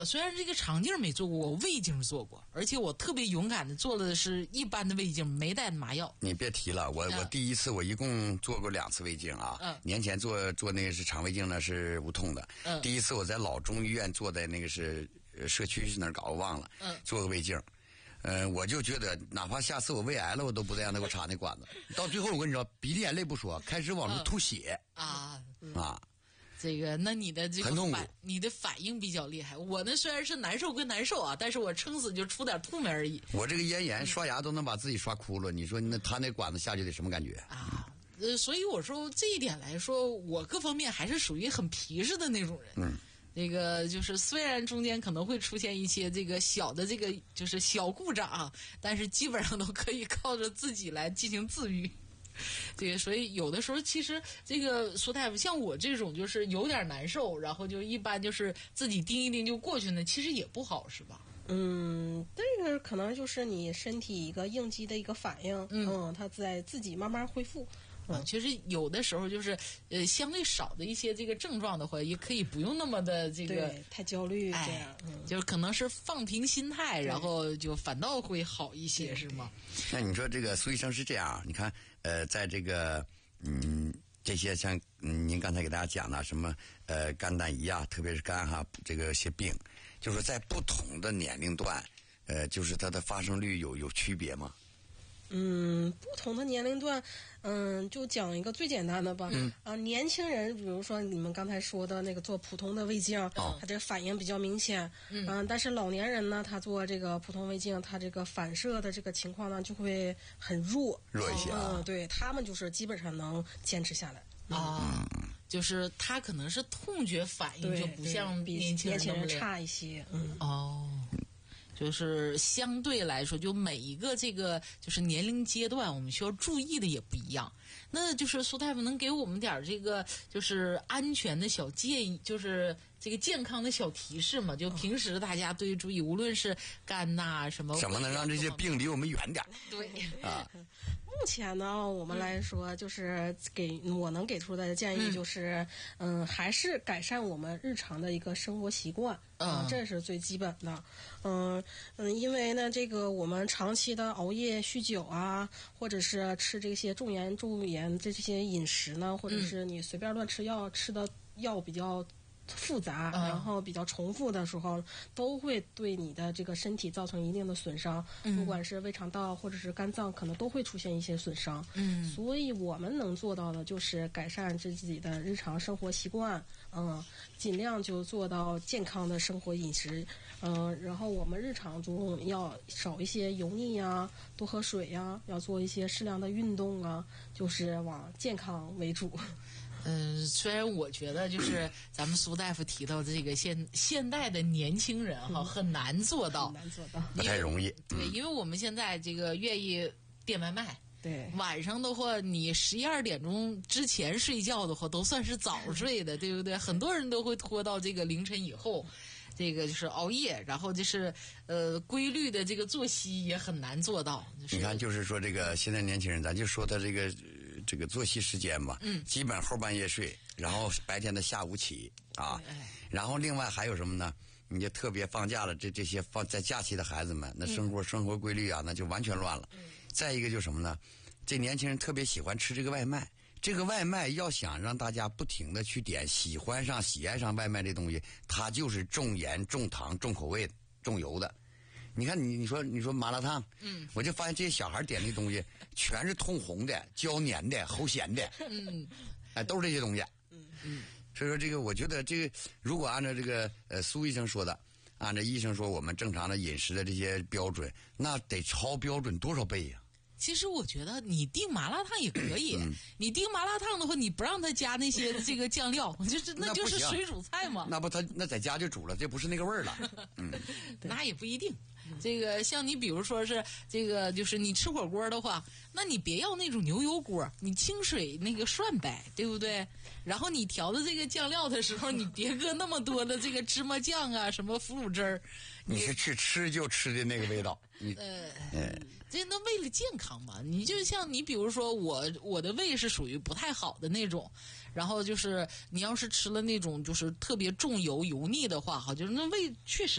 虽然这个肠镜没做过，我胃镜做过，而且我特别勇敢的做的是一般的胃镜，没带麻药。 你别提了，我第一次我一共做过2次胃镜啊。年前做那个是肠胃镜呢，是无痛的。第一次我在老中医院做的那个是社区是哪儿搞我忘了。做个胃镜。我就觉得，哪怕下次我胃癌了，我都不再让他给我插那管子。到最后，我跟你说，鼻涕眼泪不说，开始往出吐血啊。 这个，那你的这个你的反应比较厉害。我呢虽然是难受归难受啊，但是我撑死就出点吐沫而已。 我这个咽炎刷牙都能把自己刷窟窿，你说那他那管子下去得什么感觉啊？ 所以我说这一点来说，我各方面还是属于很皮实的那种人。这个就是虽然中间可能会出现一些这个小的这个就是小故障啊，但是基本上都可以靠着自己来进行自愈。对，所以有的时候其实这个苏大夫像我这种就是有点难受，然后就一般就是自己盯一盯就过去呢，其实也不好，是吧？ 这个可能就是你身体一个应激的一个反应，它在自己慢慢恢复。 其实有的时候就是相对少的一些这个症状的话，也可以不用那么的这个太焦虑，这样， 就是可能是放平心态，然后就反倒会好一些，是吗？ 那你说这个苏医生是这样，你看在这个这些像您刚才给大家讲的什么肝胆胰啊，特别是肝哈这个些病，就是在不同的年龄段，就是它的发生率有区别吗？ 不同的年龄段，就讲一个最简单的吧。年轻人，比如说你们刚才说的那个做普通的胃镜，他这个反应比较明显。但是老年人呢，他做这个普通胃镜，他这个反射的这个情况呢，就会很弱一些。 对他们就是基本上能坚持下来。 就是他可能是痛觉反应就不像年轻人差一些。 就是相对来说，就每一个这个就是年龄阶段，我们需要注意的也不一样。那就是苏大夫能给我们点这个就是安全的小建议，就是这个健康的小提示嘛？就平时大家对注意，无论是肝呐什么， 怎么能让这些病离我们远点？ 对目前呢，我们来说就是我能给出的建议就是，还是改善我们日常的一个生活习惯这是最基本的。因为呢，这个我们长期的熬夜、酗酒啊，或者是吃这些重盐这些饮食呢，或者是你随便乱吃药，吃的药比较复杂，然后比较重复的时候，都会对你的这个身体造成一定的损伤。不管是胃肠道或者是肝脏，可能都会出现一些损伤。所以我们能做到的就是改善自己的日常生活习惯，尽量就做到健康的生活饮食。然后我们日常中要少一些油腻呀，多喝水呀，要做一些适量的运动啊，就是往健康为主。 虽然我觉得就是咱们苏大夫提到的这个现代的年轻人很难做到， 不太容易。 对，因为我们现在这个愿意点外卖。 对， 晚上的话，你11、12点钟之前睡觉的话，都算是早睡的，对不对？很多人都会拖到这个凌晨以后，这个就是熬夜，然后就是规律的这个作息也很难做到。 你看，就是说这个现在年轻人，咱就说他这个作息时间吧，基本后半夜睡，然后白天的下午起啊，然后另外还有什么呢？你就特别放假了，这些在假期的孩子们，那生活规律啊，那就完全乱了。再一个就是什么呢？这年轻人特别喜欢吃这个外卖。这个外卖要想让大家不停的去点，喜爱上外卖这东西，它就是重盐、重糖、重口味、重油的。你看你说麻辣烫，我就发现这些小孩点的东西全是通红的、焦黏的、齁咸的，都是这些东西。所以说这个我觉得这个如果按照这个苏医生说的，按照医生说我们正常的饮食的这些标准，那得超标准多少倍呀？ 其实我觉得你订麻辣烫也可以，你订麻辣烫的话，你不让他加那些这个酱料，那就是水煮菜嘛。 那不他那在家就煮了，这不是那个味儿了。 那也不一定。 这个像你比如说是这个，就是你吃火锅的话，那你别要那种牛油锅，你清水那个涮白，对不对？然后你调的这个酱料的时候，你别搁那么多的这个芝麻酱啊，什么腐乳汁儿。 你是去吃就吃的那个味道， 这那为了健康嘛，你就像你比如说我的胃是属于不太好的那种，然后就是你要是吃了那种就是特别重油油腻的话，哈，就是那胃确实